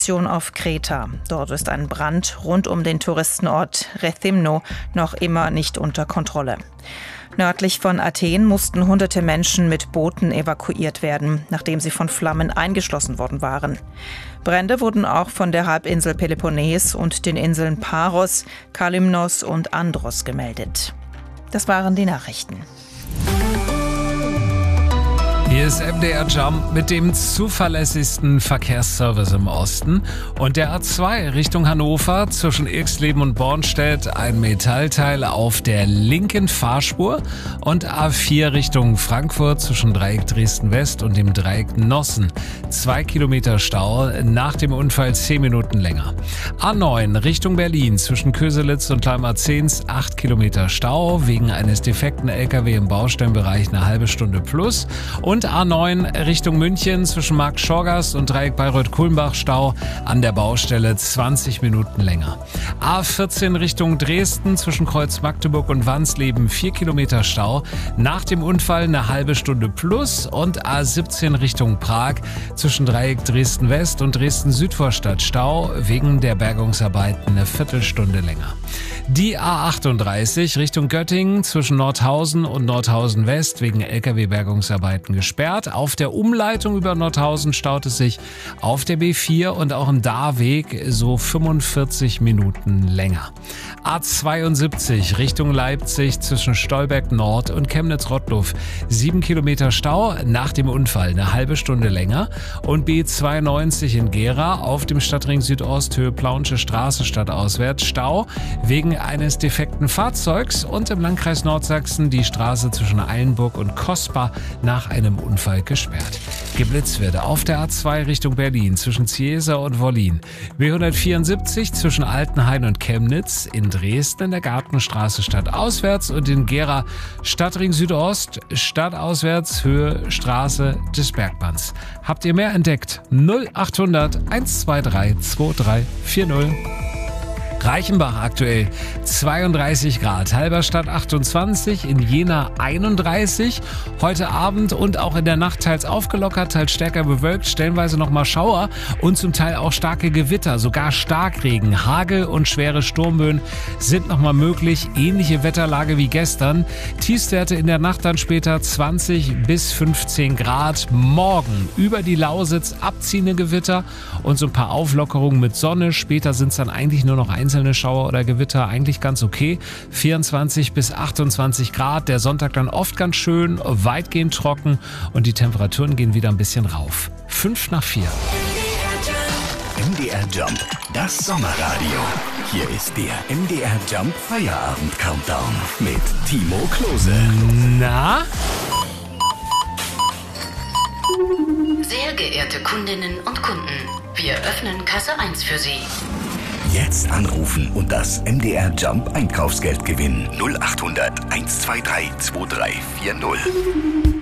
Auf Kreta. Dort ist ein Brand rund um den Touristenort Rethymno noch immer nicht unter Kontrolle. Nördlich von Athen mussten hunderte Menschen mit Booten evakuiert werden, nachdem sie von Flammen eingeschlossen worden waren. Brände wurden auch von der Halbinsel Peloponnes und den Inseln Paros, Kalymnos und Andros gemeldet. Das waren die Nachrichten. Hier ist MDR Jump mit dem zuverlässigsten Verkehrsservice im Osten. Und der A2 Richtung Hannover zwischen Irxleben und Bornstedt ein Metallteil auf der linken Fahrspur. Und A4 Richtung Frankfurt zwischen Dreieck Dresden-West und dem Dreieck Nossen. 2 Kilometer Stau, nach dem Unfall 10 Minuten länger. A9 Richtung Berlin zwischen Köselitz und Leimer-Zehns 8 Kilometer Stau. Wegen eines defekten LKW im Baustellenbereich eine halbe Stunde plus. Und A9 Richtung München zwischen Markt-Schorgast und Dreieck Bayreuth-Kulmbach Stau an der Baustelle 20 Minuten länger. A14 Richtung Dresden zwischen Kreuz Magdeburg und Wansleben 4 Kilometer Stau. Nach dem Unfall eine halbe Stunde plus. Und A17 Richtung Prag zwischen Dreieck Dresden-West und Dresden-Südvorstadt Stau. Wegen der Bergungsarbeiten eine Viertelstunde länger. Die A38 Richtung Göttingen zwischen Nordhausen und Nordhausen West wegen LKW-Bergungsarbeiten gesperrt. Auf der Umleitung über Nordhausen staut es sich auf der B4 und auch im Dahrweg so 45 Minuten länger. A72 Richtung Leipzig zwischen Stolberg Nord und Chemnitz-Rottluff 7 Kilometer Stau, nach dem Unfall eine halbe Stunde länger. Und B92 in Gera auf dem Stadtring Südost Höhe Plaunsche Straße stadtauswärts Stau wegen eines defekten Fahrzeugs und im Landkreis Nordsachsen die Straße zwischen Eilenburg und Kospa nach einem Unfall gesperrt. Geblitzt wird auf der A2 Richtung Berlin zwischen Ziesa und Wollin. B174 zwischen Altenhain und Chemnitz, in Dresden in der Gartenstraße stadtauswärts und in Gera Stadtring Südost stadtauswärts Höhe Straße des Bergbands. Habt ihr mehr entdeckt? 0800 123 2340. Reichenbach aktuell 32 Grad, Halberstadt 28, in Jena 31. Heute Abend und auch in der Nacht teils aufgelockert, teils stärker bewölkt, stellenweise nochmal Schauer und zum Teil auch starke Gewitter, sogar Starkregen, Hagel und schwere Sturmböen sind nochmal möglich. Ähnliche Wetterlage wie gestern. Tiefstwerte in der Nacht dann später 20 bis 15 Grad. Morgen über die Lausitz abziehende Gewitter und so ein paar Auflockerungen mit Sonne. Später sind es dann eigentlich nur noch einzelne Schauer oder Gewitter, eigentlich ganz okay. 24 bis 28 Grad, der Sonntag dann oft ganz schön, weitgehend trocken und die Temperaturen gehen wieder ein bisschen rauf. 5:04. MDR Jump, das Sommerradio. Hier ist der MDR Jump Feierabend Countdown mit Timo Klose. Na? Sehr geehrte Kundinnen und Kunden, wir öffnen Kasse 1 für Sie. Jetzt anrufen und das MDR Jump Einkaufsgeld gewinnen. 0800 123 2340.